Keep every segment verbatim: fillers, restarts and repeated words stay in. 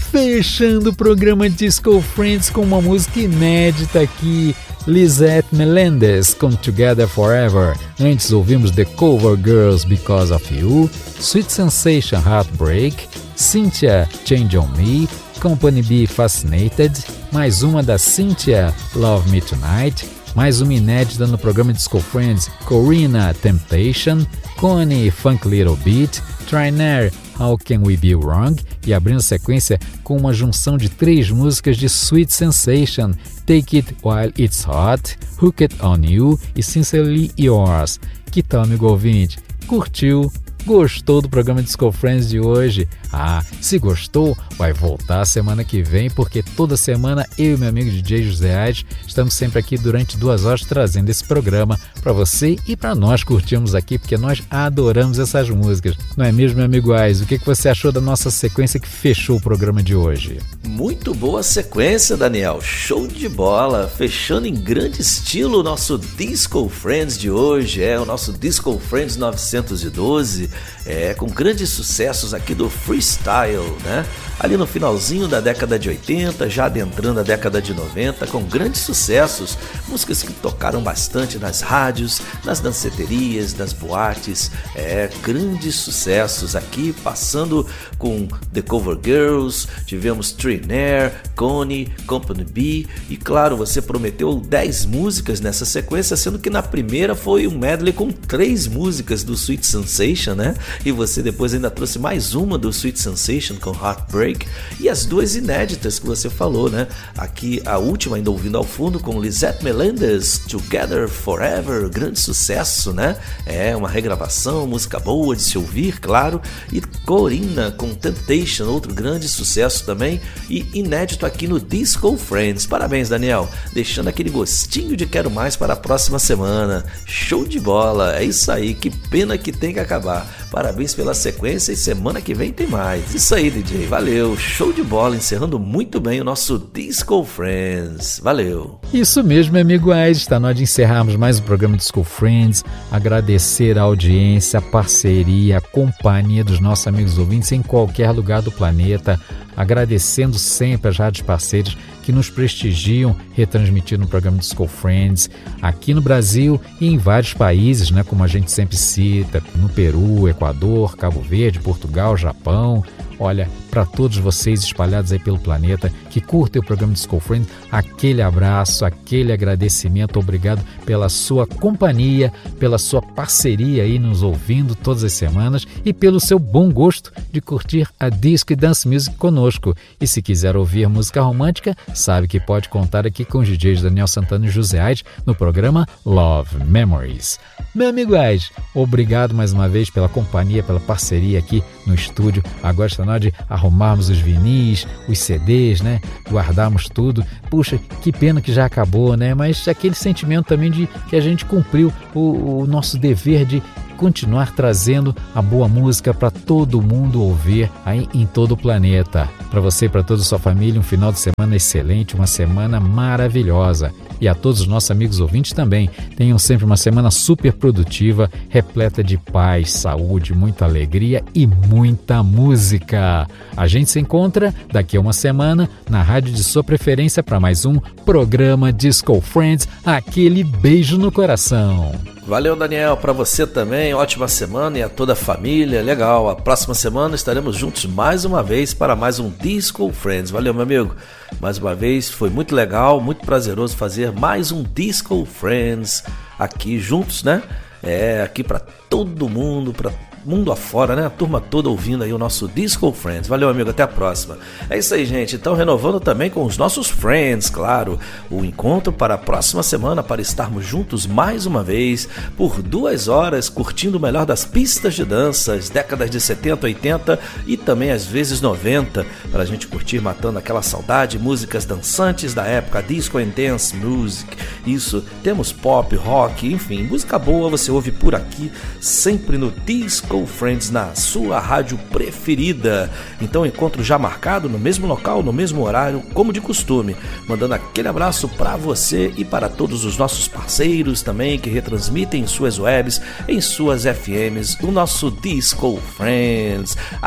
Fechando o programa Disco Friends com uma música inédita aqui, Lisette Melendez com Together Forever. Antes ouvimos The Cover Girls Because of You, Sweet Sensation Heartbreak, Cynthia Change on Me, Company B Fascinated, mais uma da Cynthia Love Me Tonight, mais uma inédita no programa Disco Friends, Corina Temptation, Connie Funk Little Beat, Trainer How Can We Be Wrong, e abrindo a sequência com uma junção de três músicas de Sweet Sensation, Take It While It's Hot, Hooked On You e Sincerely Yours. Que tal, amigo ouvinte? Curtiu? Gostou do programa Disco Friends de hoje? Ah, se gostou, vai voltar semana que vem, porque toda semana eu e meu amigo D J José Aires estamos sempre aqui durante duas horas trazendo esse programa para você e para nós curtirmos aqui, porque nós adoramos essas músicas. Não é mesmo, meu amigo Aires? O que você achou da nossa sequência que fechou o programa de hoje? Muito boa sequência, Daniel. Show de bola. Fechando em grande estilo o nosso Disco Friends de hoje. É o nosso Disco Friends novecentos e doze. É, com grandes sucessos aqui do freestyle, né? Ali no finalzinho da década de oitenta, já adentrando a década de noventa, com grandes sucessos, músicas que tocaram bastante nas rádios, nas danceterias, nas boates, é, grandes sucessos aqui, passando com The Cover Girls, tivemos Trainer, Connie, Company B, e claro, você prometeu dez músicas nessa sequência, sendo que na primeira foi um medley com três músicas do Sweet Sensation, né? E você depois ainda trouxe mais uma do Sweet Sensation com Heartbreak, e as duas inéditas que você falou, né? Aqui a última ainda ouvindo ao fundo com Lisette Melendez, Together Forever, grande sucesso, né? É uma regravação, música boa de se ouvir, claro. E Corina com Temptation, outro grande sucesso também, e inédito aqui no Disco Friends. Parabéns, Daniel, deixando aquele gostinho de quero mais para a próxima semana. Show de bola, é isso aí, que pena que tem que acabar. Parabéns pela sequência e semana que vem tem mais. Isso aí, D J, valeu, show de bola, encerrando muito bem o nosso Disco Friends. Valeu. Isso mesmo, meu amigo Aires, está na hora de encerrarmos mais um programa Disco Friends. Agradecer a audiência, a parceria, a companhia dos nossos amigos ouvintes em qualquer lugar do planeta. Agradecendo sempre as rádios parceiras que nos prestigiam retransmitindo o programa Disco Friends aqui no Brasil e em vários países, né, como a gente sempre cita, no Peru, Equador, Cabo Verde, Portugal, Japão. Olha, para todos vocês espalhados aí pelo planeta que curtem o programa Disco Friends, aquele abraço, aquele agradecimento, obrigado pela sua companhia, pela sua parceria aí nos ouvindo todas as semanas e pelo seu bom gosto de curtir a Disco e Dance Music conosco. E se quiser ouvir música romântica, sabe que pode contar aqui com os D Js Daniel Santana e José Aires no programa Love Memories. Meu amigo Aires, obrigado mais uma vez pela companhia, pela parceria aqui no estúdio. Agora está na hora de arrumarmos os vinis, os C Ds, né? Guardarmos tudo. Puxa, que pena que já acabou, né? Mas aquele sentimento também de que a gente cumpriu o, o nosso dever de continuar trazendo a boa música para todo mundo ouvir aí em todo o planeta. Para você e para toda a sua família, um final de semana excelente, uma semana maravilhosa. E a todos os nossos amigos ouvintes também, tenham sempre uma semana super produtiva, repleta de paz, saúde, muita alegria e muita música. A gente se encontra daqui a uma semana na rádio de sua preferência para mais um programa Disco Friends, aquele beijo no coração. Valeu, Daniel, para você também, ótima semana e a toda a família, legal, a próxima semana estaremos juntos mais uma vez para mais um Disco Friends. Valeu, meu amigo, mais uma vez, foi muito legal, muito prazeroso fazer mais um Disco Friends aqui juntos, né? É, aqui para todo mundo, para mundo afora, né? A turma toda ouvindo aí o nosso Disco Friends. Valeu, amigo, até a próxima. É isso aí, gente. Então, renovando também com os nossos friends, claro, o encontro para a próxima semana para estarmos juntos mais uma vez por duas horas curtindo o melhor das pistas de dança, as décadas de setenta, oitenta e também às vezes noventa, para a gente curtir matando aquela saudade, músicas dançantes da época, disco and dance music. Isso, temos pop, rock, enfim, música boa você ouve por aqui, sempre no Disco Friends, na sua rádio preferida. Então, encontro já marcado no mesmo local, no mesmo horário, como de costume, mandando aquele abraço para você e para todos os nossos parceiros também que retransmitem em suas webs, em suas F Ms, o nosso Disco Friends. A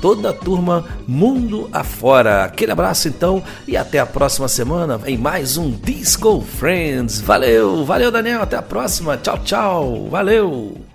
toda a turma mundo afora. Aquele abraço então e até a próxima semana em mais um Disco Friends. Valeu, valeu Daniel, até a próxima. Tchau, tchau, valeu.